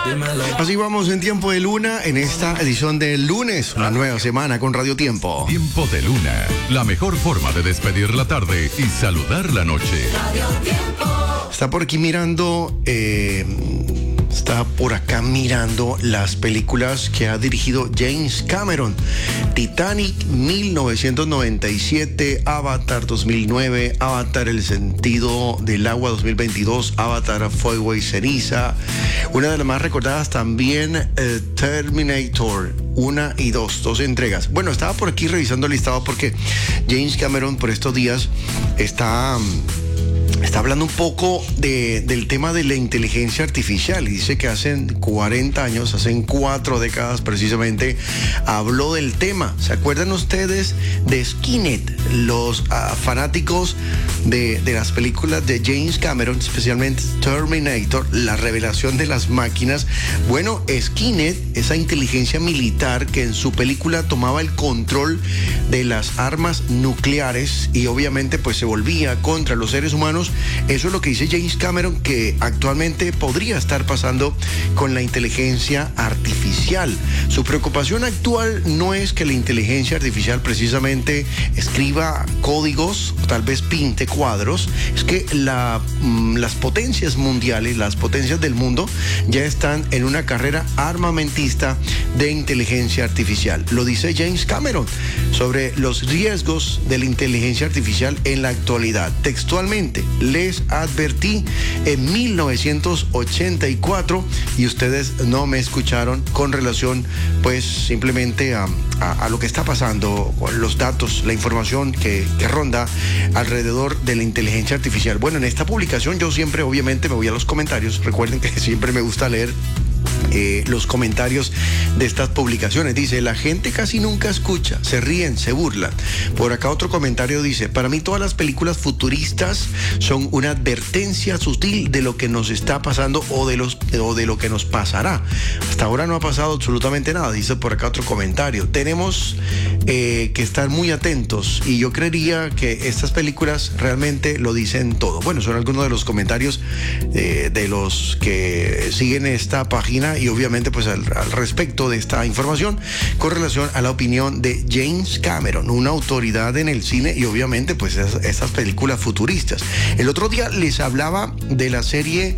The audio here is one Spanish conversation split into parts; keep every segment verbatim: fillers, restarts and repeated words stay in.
Así vamos en Tiempo de Luna en esta edición del lunes, una nueva semana con Radio Tiempo. Tiempo de Luna, la mejor forma de despedir la tarde y saludar la noche. Radio Tiempo. Está por aquí mirando, eh, está por acá mirando las películas que ha dirigido James Cameron. Titanic mil novecientos noventa y siete, Avatar dos mil nueve, Avatar El sentido del agua dos mil veintidós, Avatar Fuego y ceniza. Una de las más recordadas también, eh, Terminator una y dos, dos entregas. Bueno, estaba por aquí revisando el listado porque James Cameron por estos días está... Está hablando un poco de, del tema de la inteligencia artificial y dice que hace cuarenta años, hace cuatro décadas precisamente, habló del tema. ¿Se acuerdan ustedes de Skynet? Los uh, fanáticos de, de las películas de James Cameron, especialmente Terminator, la revelación de las máquinas. Bueno, Skynet, esa inteligencia militar que en su película tomaba el control de las armas nucleares y obviamente pues se volvía contra los seres humanos. Eso es lo que dice James Cameron, que actualmente podría estar pasando con la inteligencia artificial. Su preocupación actual no es que la inteligencia artificial precisamente escriba códigos, tal vez pinte cuadros, es que la, las potencias mundiales, las potencias del mundo ya están en una carrera armamentista de inteligencia artificial. Lo dice James Cameron sobre los riesgos de la inteligencia artificial en la actualidad. Textualmente, les advertí en mil novecientos ochenta y cuatro y ustedes no me escucharon con relación pues simplemente a, a, a lo que está pasando, los datos, la información que, que ronda alrededor de la inteligencia artificial. Bueno, en esta publicación yo siempre obviamente me voy a los comentarios. Recuerden que siempre me gusta leer Eh, los comentarios de estas publicaciones. Dice, la gente casi nunca escucha, se ríen, se burlan. Por acá otro comentario dice, para mí todas las películas futuristas son una advertencia sutil de lo que nos está pasando o de, los, o de lo que nos pasará. Hasta ahora no ha pasado absolutamente nada, dice por acá otro comentario. Tenemos eh, que estar muy atentos y yo creería que estas películas realmente lo dicen todo. Bueno, son algunos de los comentarios eh, de los que siguen esta página y obviamente pues al, al respecto de esta información con relación a la opinión de James Cameron, una autoridad en el cine y obviamente pues es, estas películas futuristas. El otro día les hablaba de la serie,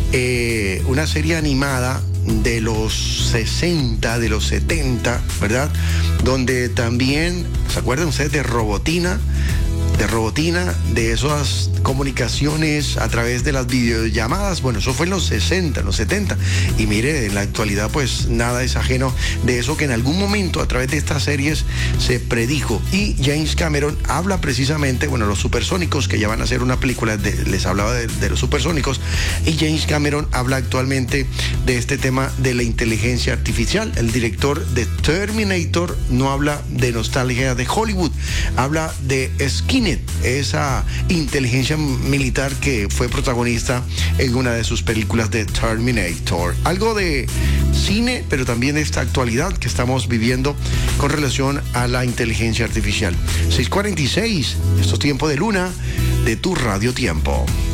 eh, una serie animada de los sesenta, de los setenta, ¿verdad? Donde también, ¿se acuerdan ustedes de Robotina? de Robotina, de esas comunicaciones a través de las videollamadas. Bueno, eso fue en los sesenta, en los setenta. Y mire, en la actualidad pues nada es ajeno de eso que en algún momento a través de estas series se predijo. Y James Cameron habla precisamente, bueno, los supersónicos, que ya van a hacer una película, de, les hablaba de, de los supersónicos, y James Cameron habla actualmente de este tema de la inteligencia artificial. El director de Terminator no habla de nostalgia de Hollywood, habla de Skynet, esa inteligencia militar que fue protagonista en una de sus películas de Terminator. Algo de cine, pero también de esta actualidad que estamos viviendo con relación a la inteligencia artificial. seis cuarenta y seis, esto es Tiempo de Luna de tu Radio Tiempo.